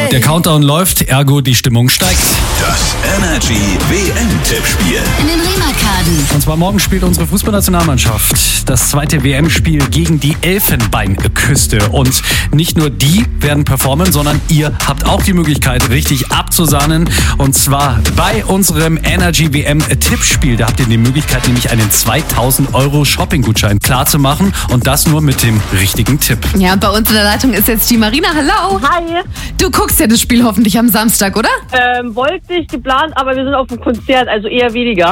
Der Countdown läuft, ergo die Stimmung steigt. Das Energy WM-Tippspiel. In den Remakarden. Und zwar morgen spielt unsere Fußballnationalmannschaft das zweite WM-Spiel gegen die Elfenbeinküste. Und nicht nur die werden performen, sondern ihr habt auch die Möglichkeit, richtig abzusahnen. Und zwar bei unserem Energy WM-Tippspiel. Da habt ihr die Möglichkeit, nämlich einen 2000 € Shopping-Gutschein klarzumachen. Und das nur mit dem richtigen Tipp. Ja, und bei uns in der Leitung ist jetzt die Marina. Hallo. Hi. Du guckst ja das Spiel hoffentlich am Samstag, oder? Wollte ich geplant, aber wir sind auf dem Konzert, also eher weniger.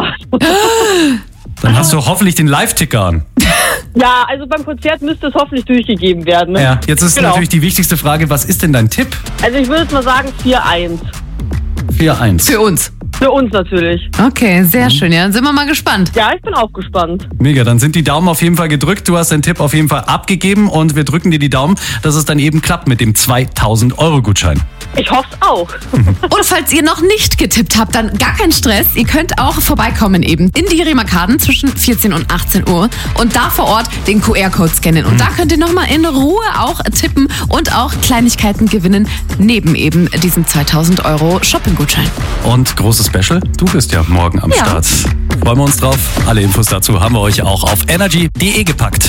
Dann hast du hoffentlich den Live-Ticker an. Ja, also beim Konzert müsste es hoffentlich durchgegeben werden. Ne? Ja, jetzt ist natürlich die wichtigste Frage, was ist denn dein Tipp? Also ich würde jetzt mal sagen 4-1. 4-1. Für uns. Für uns natürlich. Okay, sehr schön. Ja, dann sind wir mal gespannt. Ja, ich bin auch gespannt. Mega, dann sind die Daumen auf jeden Fall gedrückt. Du hast deinen Tipp auf jeden Fall abgegeben und wir drücken dir die Daumen, dass es dann eben klappt mit dem 2000 € Gutschein. Ich hoffe es auch. Und falls ihr noch nicht getippt habt, dann gar kein Stress. Ihr könnt auch vorbeikommen eben in die Remakarden zwischen 14 und 18 Uhr und da vor Ort den QR-Code scannen. Und da könnt ihr nochmal in Ruhe auch tippen und auch Kleinigkeiten gewinnen, neben eben diesem 2000 € Shopping-Gutschein. Und großes Special, du bist ja morgen am Start. Freuen wir uns drauf. Alle Infos dazu haben wir euch auch auf energy.de gepackt.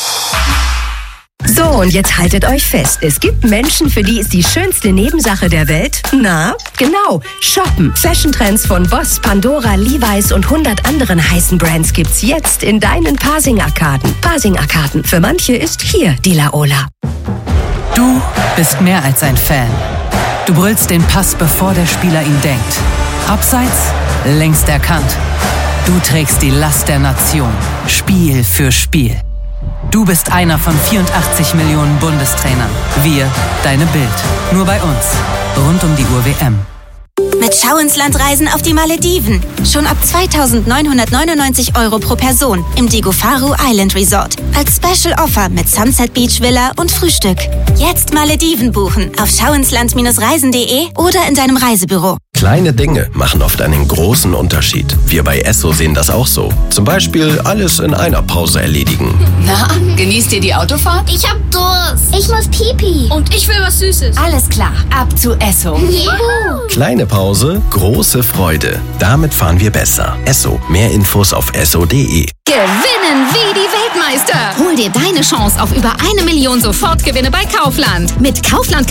So, und jetzt haltet euch fest. Es gibt Menschen, für die ist die schönste Nebensache der Welt, na, genau, shoppen. Fashion-Trends von Boss, Pandora, Levi's und 100 anderen heißen Brands gibt's jetzt in deinen Pasing-Arkaden. Pasing-Arkaden, für manche ist hier die Laola. Du bist mehr als ein Fan. Du brüllst den Pass, bevor der Spieler ihn denkt. Abseits, längst erkannt. Du trägst die Last der Nation, Spiel für Spiel. Du bist einer von 84 Millionen Bundestrainern. Wir, deine Bild. Nur bei uns. Rund um die Uhr WM. Mit Schau ins Land reisen auf die Malediven. Schon ab 2.999 € pro Person im Digofaru Island Resort. Als Special Offer mit Sunset Beach Villa und Frühstück. Jetzt Malediven buchen auf schauinsland-reisen.de oder in deinem Reisebüro. Kleine Dinge machen oft einen großen Unterschied. Wir bei Esso sehen das auch so. Zum Beispiel alles in einer Pause erledigen. Na, genießt ihr die Autofahrt? Ich hab Durst. Ich muss Pipi. Und ich will was Süßes. Alles klar, ab zu Esso. Juhu. Kleine Pause, große Freude. Damit fahren wir besser. Esso, mehr Infos auf esso.de. Gewinnen wie die Weltmeister. Hol dir deine Chance auf über 1 Million Sofortgewinne bei Kaufland. Mit Kaufland